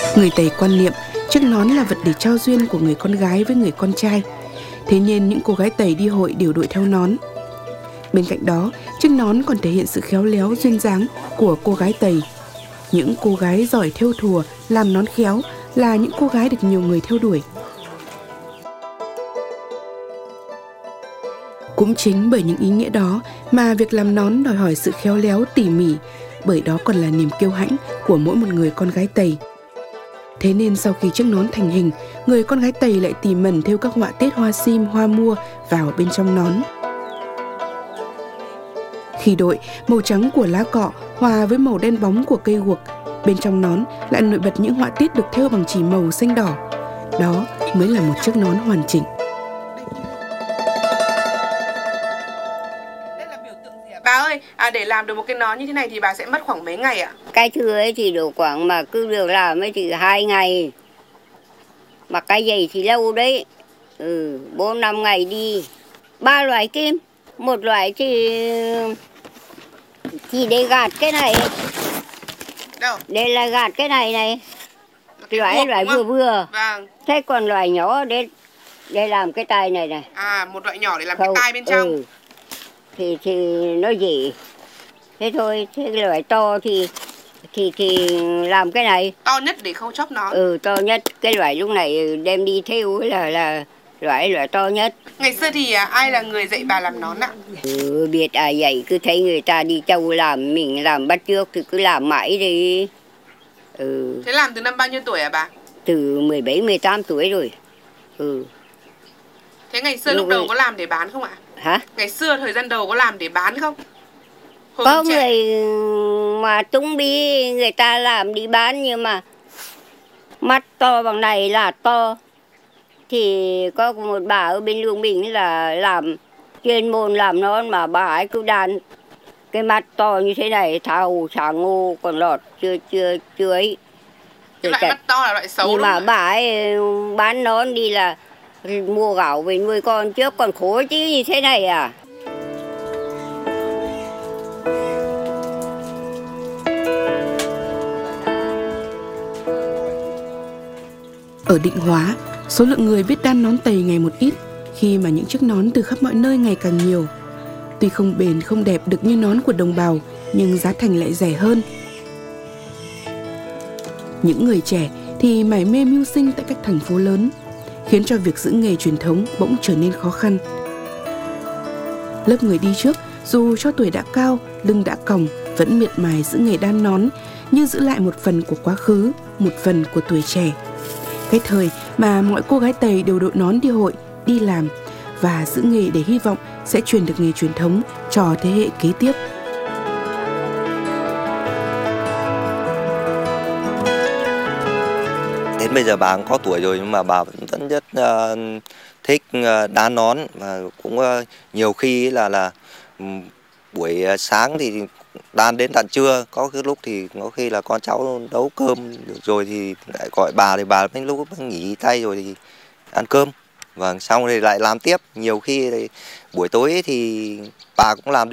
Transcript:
Người Tây quan niệm chiếc nón là vật để trao duyên của người con gái với người con trai. Thế nên những cô gái Tây đi hội đều đội theo nón. Bên cạnh đó, chiếc nón còn thể hiện sự khéo léo duyên dáng của cô gái Tây. Những cô gái giỏi thêu thùa, làm nón khéo là những cô gái được nhiều người theo đuổi. Cũng chính bởi những ý nghĩa đó mà việc làm nón đòi hỏi sự khéo léo tỉ mỉ, bởi đó còn là niềm kiêu hãnh của mỗi một người con gái Tây. Thế nên sau khi chiếc nón thành hình, người con gái Tây lại tỉ mẩn thêu các họa tiết hoa sim, hoa mua vào bên trong nón. Khi đội, màu trắng của lá cọ hòa với màu đen bóng của cây guộc, bên trong nón lại nổi bật những họa tiết được thêu bằng chỉ màu xanh đỏ. Đó mới là một chiếc nón hoàn chỉnh. Bà ơi, để làm được một cái nón như thế này thì bà sẽ mất khoảng mấy ngày ạ? Cái thưa ấy thì được khoảng mà cứ được làm ấy thì 2 ngày. Mà cái giày thì lâu đấy. 4-5 ngày đi. 3 loại kim. Một loại thì để gạt cái này. Đâu? Để là gạt cái này. Loại vừa vừa. Vâng. Thế còn loại nhỏ để làm cái tay này. Một loại nhỏ để làm cái tay bên trong. Thì nó dễ. Thế thôi, thế cái loại to thì làm cái này. To nhất để khâu chóp nó. To nhất. Cái loại lúc này đem đi thêu là loại to nhất. Ngày xưa thì ai là người dạy bà làm nón ạ? Biết ai dạy, cứ thấy người ta đi châu làm, mình làm bắt chước thì cứ làm mãi đi. Thế làm từ năm bao nhiêu tuổi bà? Từ 17-18 tuổi rồi. Thế ngày xưa lúc đầu có làm để bán không ạ? Hả? Ngày xưa thời gian đầu có làm để bán không? Có người mà tung bi người ta làm đi bán, nhưng mà mắt to bằng này là to. Thì có một bà ở bên Lương Bình là làm chuyên môn làm nón, mà bà ấy cứ đan cái mắt to như thế này, thao xà ngô còn lọt chưa ấy. Cái loại mắt to là loại xấu. Nhưng mà bà ấy bán nón đi là mua gạo về nuôi con trước còn khổ chứ như thế này à. Ở Định Hóa, số lượng người biết đan nón Tây ngày một ít, khi mà những chiếc nón từ khắp mọi nơi ngày càng nhiều. Tuy không bền không đẹp được như nón của đồng bào, nhưng giá thành lại rẻ hơn. Những người trẻ thì mải mê mưu sinh tại các thành phố lớn, khiến cho việc giữ nghề truyền thống bỗng trở nên khó khăn. Lớp người đi trước, dù cho tuổi đã cao, lưng đã còng, vẫn miệt mài giữ nghề đan nón, như giữ lại một phần của quá khứ, một phần của tuổi trẻ. Cái thời mà mọi cô gái Tây đều đội nón đi hội, đi làm và giữ nghề để hy vọng sẽ truyền được nghề truyền thống cho thế hệ kế tiếp. Đến bây giờ bà cũng có tuổi rồi nhưng mà bà vẫn rất thích đan nón, và cũng nhiều khi là buổi sáng thì đan đến tận trưa, có cái lúc thì có khi là con cháu nấu cơm được rồi thì lại gọi bà, thì bà đến lúc nghỉ tay rồi thì ăn cơm, và xong rồi lại làm tiếp. Nhiều khi thì buổi tối thì bà cũng làm